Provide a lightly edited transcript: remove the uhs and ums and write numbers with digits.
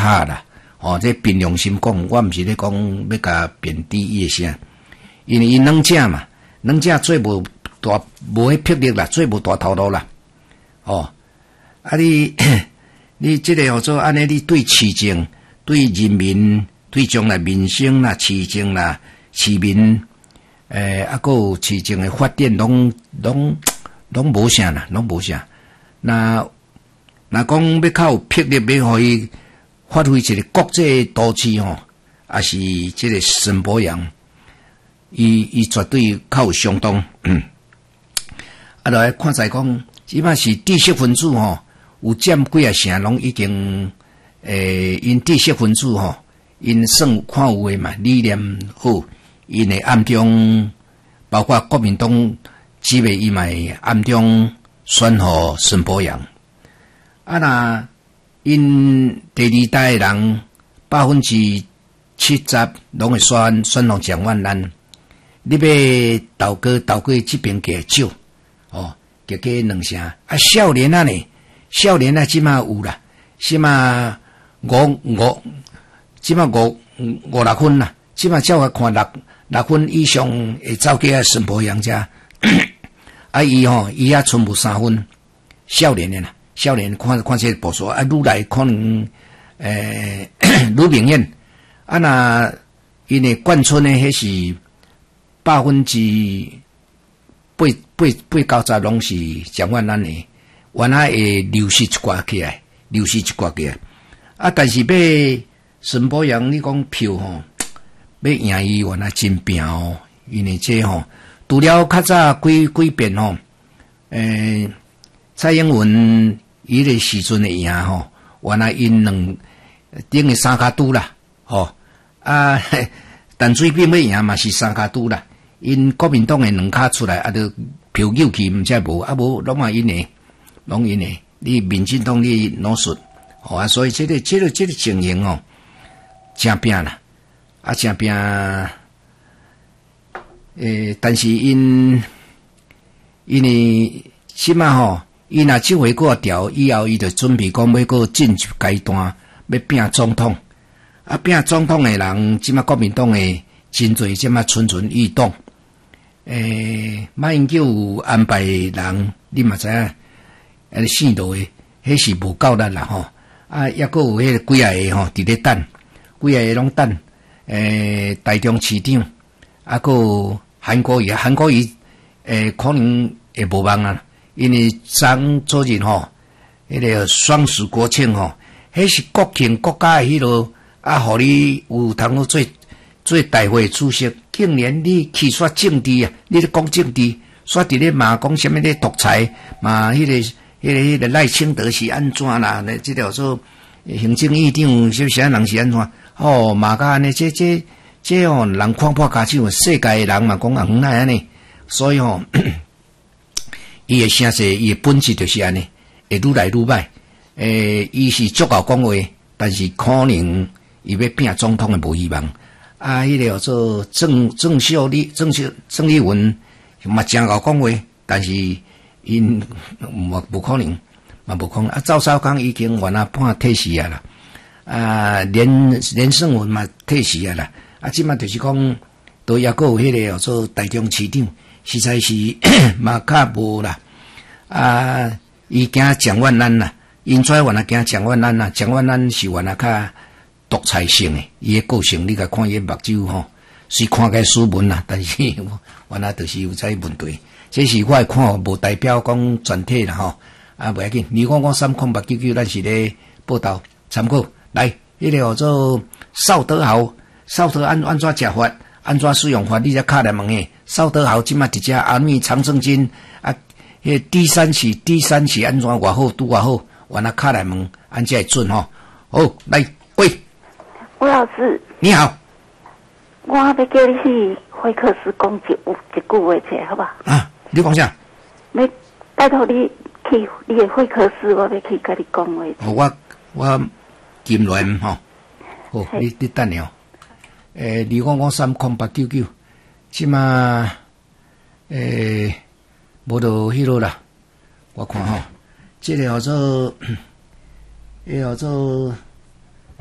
哈啦。哦，这凭良心讲，我毋是咧讲要甲贬低伊诶啥，因为伊软正嘛，软正最无大无迄魄力啦，最无大头路啦。哦，啊你即个叫做安尼，你对市政、对人民、对将来民生啦、市政啦、市民，啊，还有市政诶发展，拢无啥啦，拢无啥。那讲要较有魄力，要互伊发挥一个国际都市吼，也是即个沈伯洋，伊绝对较有相当。啊，来看在讲，即摆是知识分子吼，有占几啊成，拢已经因知识分子吼，因算看有诶嘛，理念好，因会暗中包括国民党即个伊嘛会暗中选互沈伯洋。啊，那因第二代诶人70%拢会选互蒋万安，你要投过即边加少哦，加2成。啊，少年啊呢？少年啊，即马有啦，即马即马5、6分啦，即马照我看6分以上会走过沈伯洋遮。啊，伊也剩无3分，少年诶啦。少年看这个步数啊，愈来可能愈明显。啊，那因为贯村呢，迄是80%、80%-90%拢是蒋万安的，原来会流失一寡起来，啊，但是要沈伯洋，你讲票吼，要赢伊原来真拼哦，因为这吼，除了较早几遍吼，蔡英文伊个时阵的赢吼，原来因等于3卡赌啦，吼啊，但水扁要赢嘛是3卡赌啦，因国民党的2卡出来，啊，就票扭去，毋则无，啊无拢嘛因诶，拢因诶，你民进党你攞输，吼啊，所以这个情形哦，真拼啦，啊真拼，但是因为即马吼。伊若这回过调以后，伊就准备讲要过进一阶段，要拼总统。啊，拼总统诶人，即马国民党诶真侪，即马蠢欲动。马英九有安排人，你嘛知影，4路诶，迄是无够力啦吼。啊，抑个有迄个几啊个吼，伫咧等，几啊个拢等。台中市长，啊个韩国瑜，可能会无望啊。因为昨日吼，迄个双十国庆吼，迄是国庆国家诶迄落啊，互你有通去做大会主席，竟然你去说政治啊，你咧讲政治，说伫咧骂讲什么咧独裁，嘛迄个赖清德是安怎啦？那即条说行政院长是啥人是安怎？哦，骂甲安尼，这哦人看破家手，世界诶人嘛讲啊，奈安尼，所以吼。伊诶声势，伊诶本质就是安尼，会愈来愈歹。伊是足够讲话，但是可能伊要拼总统诶无希望。啊，迄个叫做郑丽文嘛真够讲话，但是因无可能，嘛无可能。啊，赵少康已经原来半退死啊啦。啊，连胜文嘛退死啊啦。啊，即马就是讲，都抑个有迄个叫做台中市长。实在是嘛较无啦，啊，伊惊蒋万安啦，因跩原来惊蒋万安啦，蒋万安是原来较独裁性诶，伊诶个性你甲看伊目睭吼，虽看起斯文啦，但是原来就是有这问题，这是我诶看法，无代表讲全体啦吼，啊袂要紧，200-899，咱是咧报道参考，来，迄个叫做邵德豪安怎食法？安怎使用法？你才敲来问诶。邵德豪即马伫遮阿米长生金啊，迄第三期安怎偌好拄偌好？原来敲来问，安才会准吼。好，来，喂， 吴老师， 你好。 我要叫你去会客室讲一句话者，好吧？ 啊，你讲啥？ 要拜托你去你的会客室，我要去甲你讲话。 我金銮吼。好，你等下哦。255-30899，即马无到迄落啦。我看吼，这个叫做